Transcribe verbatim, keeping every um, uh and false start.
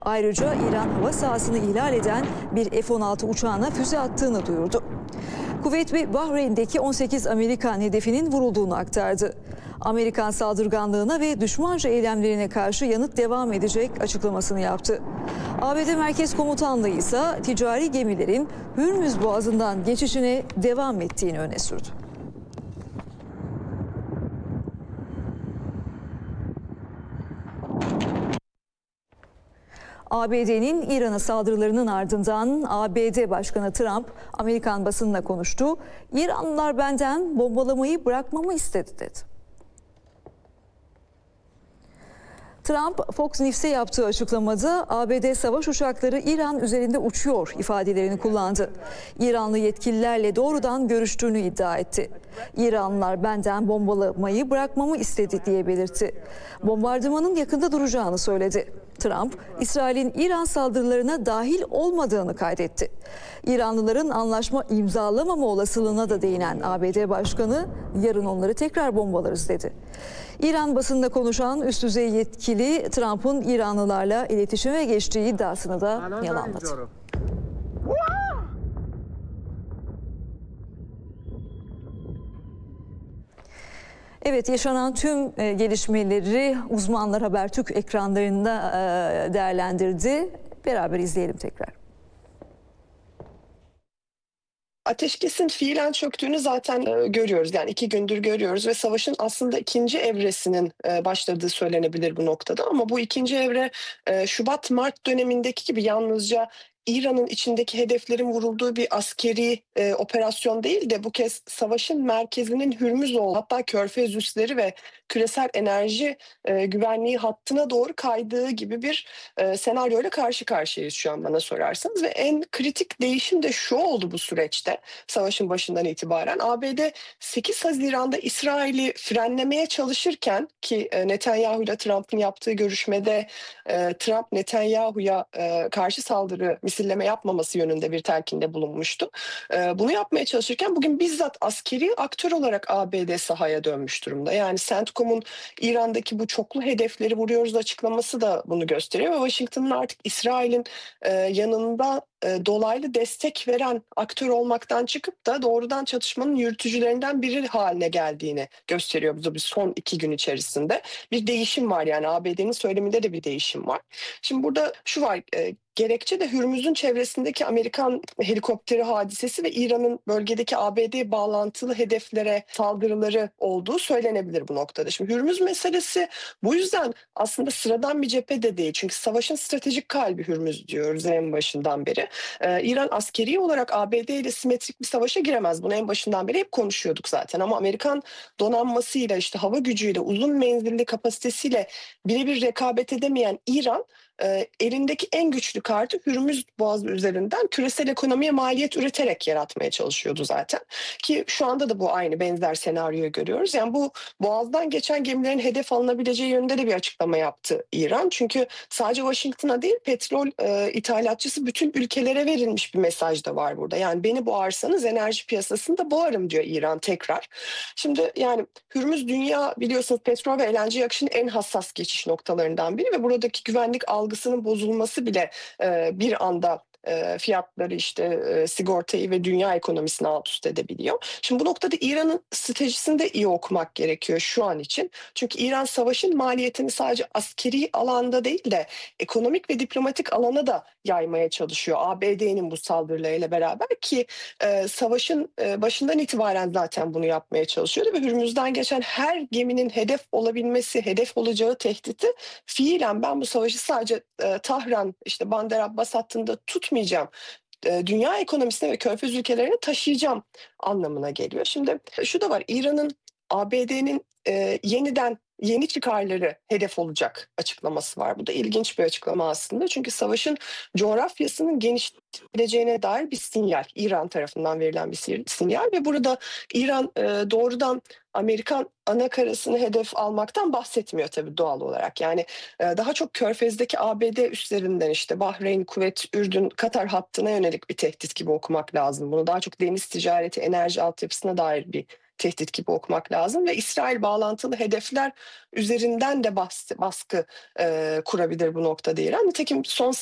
Ayrıca İran hava sahasını ihlal eden bir F on altı uçağına füze attığını duyurdu. Kuveyt ve Bahreyn'deki on sekiz Amerikan hedefinin vurulduğunu aktardı. Amerikan saldırganlığına ve düşmanca eylemlerine karşı yanıt devam edecek açıklamasını yaptı. A B D Merkez Komutanlığı ise ticari gemilerin Hürmüz Boğazı'ndan geçişine devam ettiğini öne sürdü. A B D'nin İran'a saldırılarının ardından A B D Başkanı Trump Amerikan basınına konuştu. İranlılar benden bombalamayı bırakmamı istedi dedi. Trump, Fox News'e yaptığı açıklamada A B D savaş uçakları İran üzerinde uçuyor ifadelerini kullandı. İranlı yetkililerle doğrudan görüştüğünü iddia etti. İranlılar benden bombalamayı bırakmamı istedi diye belirtti. Bombardımanın yakında duracağını söyledi. Trump, İsrail'in İran saldırılarına dahil olmadığını kaydetti. İranlıların anlaşma imzalamama olasılığına da değinen A B D Başkanı, yarın onları tekrar bombalarız dedi. İran basınında konuşan üst düzey yetkili Trump'ın İranlılarla iletişime geçtiği iddiasını da yalanladı. Evet, yaşanan tüm gelişmeleri uzmanlar Habertürk ekranlarında değerlendirdi. Beraber izleyelim tekrar. Ateşkesin fiilen çöktüğünü zaten e, görüyoruz. Yani iki gündür görüyoruz ve savaşın aslında ikinci evresinin e, başladığı söylenebilir bu noktada. Ama bu ikinci evre e, Şubat-Mart dönemindeki gibi yalnızca İran'ın içindeki hedeflerin vurulduğu bir askeri e, operasyon değil de bu kez savaşın merkezinin Hürmüz olduğu, hatta Körfez üsleri ve küresel enerji e, güvenliği hattına doğru kaydığı gibi bir e, senaryoyla karşı karşıyayız şu an bana sorarsanız. Ve en kritik değişim de şu oldu bu süreçte, savaşın başından itibaren. A B D sekiz Haziran'da İsrail'i frenlemeye çalışırken ki e, Netanyahu ile Trump'ın yaptığı görüşmede e, Trump Netanyahu'ya e, karşı saldırı misilleme yapmaması yönünde bir telkinde bulunmuştu. Ee, bunu yapmaya çalışırken bugün bizzat askeri aktör olarak A B D sahaya dönmüş durumda. Yani CENTCOM'un İran'daki bu çoklu hedefleri vuruyoruz açıklaması da bunu gösteriyor ve Washington'ın artık İsrail'in e, yanında e, dolaylı destek veren aktör olmaktan çıkıp da doğrudan çatışmanın yürütücülerinden biri haline geldiğini gösteriyor bu son iki gün içerisinde. Bir değişim var, yani A B D'nin söyleminde de bir değişim var. Şimdi burada şu var, e, gerekçe de Hürmüz'ün çevresindeki Amerikan helikopteri hadisesi ve İran'ın bölgedeki A B D bağlantılı hedeflere saldırıları olduğu söylenebilir bu noktada. Şimdi Hürmüz meselesi bu yüzden aslında sıradan bir cephe de değil. Çünkü savaşın stratejik kalbi Hürmüz diyoruz en başından beri. Ee, İran askeri olarak A B D ile simetrik bir savaşa giremez. Bunu en başından beri hep konuşuyorduk zaten. Ama Amerikan donanmasıyla, işte hava gücüyle, uzun menzilli kapasitesiyle birebir rekabet edemeyen İran, e, elindeki en güçlü kartı Hürmüz Boğazı üzerinden küresel ekonomiye maliyet üreterek yaratmaya çalışıyordu zaten. Ki şu anda da bu aynı benzer senaryoyu görüyoruz. Yani bu Boğaz'dan geçen gemilerin hedef alınabileceği yönünde de bir açıklama yaptı İran. Çünkü sadece Washington'a değil, petrol e, ithalatçısı bütün ülkelere verilmiş bir mesaj da var burada. Yani beni boğarsanız enerji piyasasında boğarım diyor İran tekrar. Şimdi yani Hürmüz dünya biliyorsunuz petrol ve L N G akışının en hassas geçiş noktalarından biri ve buradaki güvenlik algısının bozulması bile e, bir anda e, fiyatları, işte e, sigortayı ve dünya ekonomisini alt üst edebiliyor. Şimdi bu noktada İran'ın stratejisini de iyi okumak gerekiyor şu an için. Çünkü İran savaşın maliyetini sadece askeri alanda değil de ekonomik ve diplomatik alana da yaymaya çalışıyor. A B D'nin bu saldırılarıyla beraber ki e, savaşın e, başından itibaren zaten bunu yapmaya çalışıyordu ve Hürmüz'den geçen her geminin hedef olabilmesi, hedef olacağı tehdidi fiilen ben bu savaşı sadece e, Tahran, işte Bandar Abbas hattında tutmayacağım, e, dünya ekonomisine ve Körfez ülkelerine taşıyacağım anlamına geliyor. Şimdi şu da var, İran'ın A B D'nin e, yeniden yeni çıkarları hedef olacak açıklaması var. Bu da ilginç bir açıklama aslında. Çünkü savaşın coğrafyasının genişleyebileceğine dair bir sinyal. İran tarafından verilen bir sinyal ve burada İran e, doğrudan Amerikan ana karasını hedef almaktan bahsetmiyor tabii doğal olarak. Yani e, daha çok Körfez'deki A B D üslerinden, işte Bahreyn, Kuveyt, Ürdün, Katar hattına yönelik bir tehdit gibi okumak lazım. Bunu daha çok deniz ticareti, enerji altyapısına dair bir tehdit gibi okumak lazım ve İsrail bağlantılı hedefler üzerinden de bas baskı, eee, kurabilir bu noktada İran. Nitekim son